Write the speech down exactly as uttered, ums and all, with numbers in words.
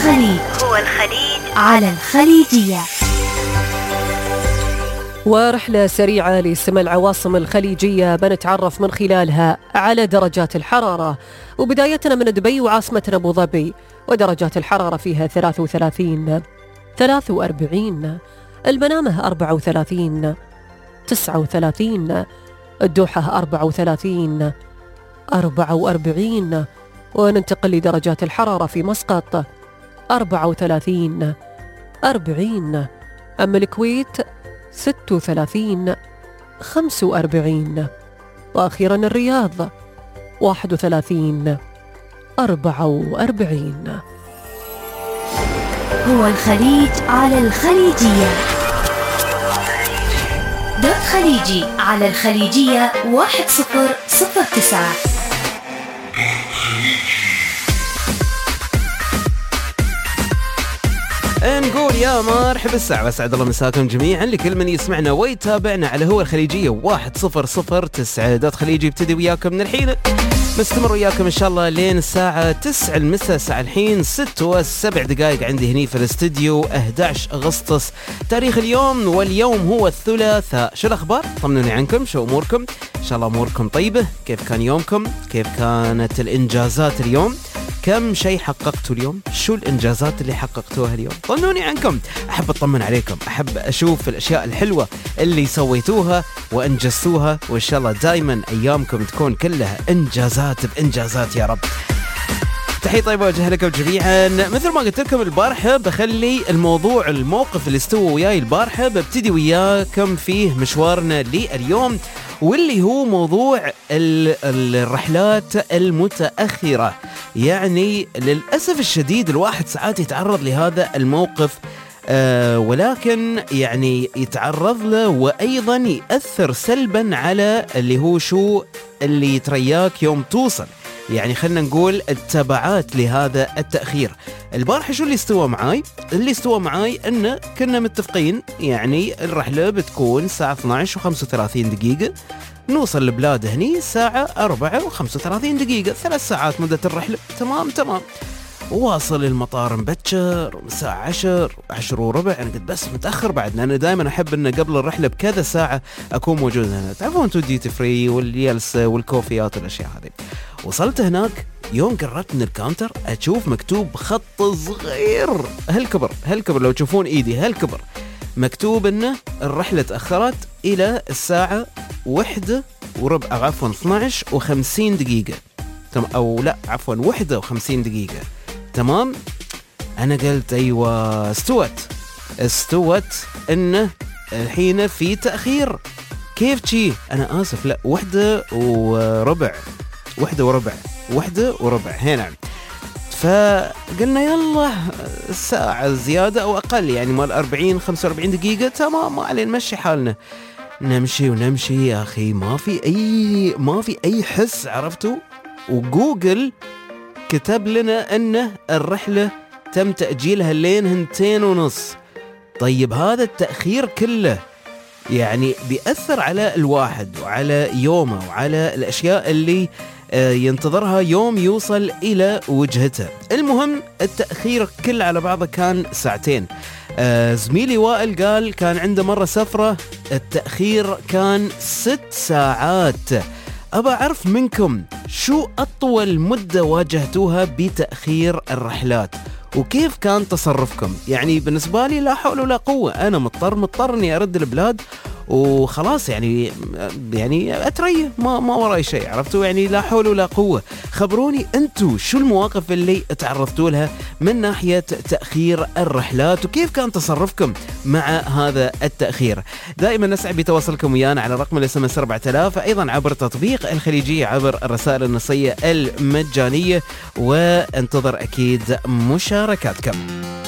الخليج هو الخليج على الخليجية. ورحلة سريعة لسمع العواصم الخليجية بنتعرف من خلالها على درجات الحرارة، وبدايتنا من دبي وعاصمتنا أبو ظبي، ودرجات الحرارة فيها ثلاثة وثلاثين، ثلاثة وأربعين، المنامة أربعة وثلاثين، تسعة وثلاثين، الدوحة أربعة وثلاثين، أربعة وأربعين، وننتقل لدرجات الحرارة في مسقط أربعة وثلاثين، أربعين، أما الكويت ستة وثلاثين، خمسة وأربعين، وأخيرا الرياض واحد وثلاثين، أربعة وأربعين. هو الخليج على الخليجية. دوت خليجي على الخليجية واحد صفر صفر تسعة. نقول يا مرحبا الساعة، أسعد الله مساكم جميعا لكل من يسمعنا ويتابعنا على هو الخليجية واحد صفر صفر تسعة. دوت خليجي يبتدي وياكم من الحين، مستمر وياكم إن شاء الله لين الساعة تسعة المساء. ساعة الحين ستة وسبع دقائق عندي هني في الاستديو، أحد عشر أغسطس تاريخ اليوم، واليوم هو الثلاثاء. شو الأخبار؟ طمنوني عنكم، شو أموركم؟ إن شاء الله أموركم طيبة. كيف كان يومكم؟ كيف كانت الإنجازات اليوم؟ كم شيء حققتوا اليوم؟ شو الإنجازات اللي حققتوها اليوم؟ طمنوني عنكم، أحب أطمن عليكم، أحب أشوف الأشياء الحلوة اللي سويتوها وأنجزتوها، وإن شاء الله دايما أيامكم تكون كلها إنجازات بإنجازات يا رب. تحية طيبة وجه لكم جميعا. مثل ما قلت لكم البارحة بخلي الموضوع الموقف اللي استوى وياي البارحة ببتدي وياكم فيه مشوارنا لليوم، واللي هو موضوع الرحلات المتأخرة. يعني للأسف الشديد الواحد ساعات يتعرض لهذا الموقف، آه ولكن يعني يتعرض له وأيضا يأثر سلبا على اللي هو شو اللي يترياك يوم توصل. يعني خلنا نقول التبعات لهذا التأخير. البارحة شو اللي استوى معاي؟ اللي استوى معاي أنه كنا متفقين يعني الرحلة بتكون الساعة اثني عشر وخمسة وثلاثين دقيقة، نوصل لبلاد هني الساعة أربعة وخمسة وثلاثين دقيقة، ثلاث ساعات مدة الرحلة. تمام تمام. واصل المطار مبكر الساعة عشر، عشر وربع. أنا قلت بس متأخر بعد، لأن دائما أحب أن قبل الرحلة بكذا ساعة أكون موجود هنا. تعرفون تو ديوتي فري واليلسة والكوفيات والأشياء هذه. وصلت هناك، يوم قربت من الكاونتر أشوف مكتوب خط صغير هالكبر هالكبر لو تشوفون إيدي هالكبر، مكتوب أنه الرحلة تأخرت إلى الساعة واحدة وربع، عفوا اثني عشر وخمسين دقيقة، أو لا عفوا واحدة وخمسين دقيقة. تمام. أنا قلت أيوة استوت استوت إنه الحين في تأخير. كيف شي؟ أنا آسف، لا واحدة وربع واحدة وربع واحدة وربع هنا. فقلنا يلا ساعة زيادة أو أقل، يعني مال أربعين خمسة وأربعين دقيقة. تمام، ما علينا نمشي حالنا. نمشي ونمشي يا أخي، ما في أي ما في أي حس، عرفتوا؟ وجوجل كتب لنا أنه الرحلة تم تأجيلها لين هنتين ونص. طيب هذا التأخير كله يعني بيأثر على الواحد وعلى يومه وعلى الأشياء اللي ينتظرها يوم يوصل إلى وجهته. المهم التأخير كل على بعضه كان ساعتين. آه زميلي وائل قال كان عنده مرة سفرة التأخير كان ست ساعات. أبا أعرف منكم شو أطول مدة واجهتوها بتأخير الرحلات، وكيف كان تصرفكم؟ يعني بالنسبة لي لا حول ولا قوة، أنا مضطر مضطر إني أرد البلاد وخلاص، يعني يعني أتريه، ما ما وراي شيء، عرفتوا؟ يعني لا حول ولا قوة. خبروني أنتوا شو المواقف اللي تعرضتوا لها من ناحية تأخير الرحلات، وكيف كان تصرفكم مع هذا التأخير؟ دائما نسعد بتواصلكم ويانا على رقم الاس ام اس أربعة آلاف، أيضا عبر تطبيق الخليجية عبر الرسائل النصية المجانية، وانتظر أكيد مشاركاتكم.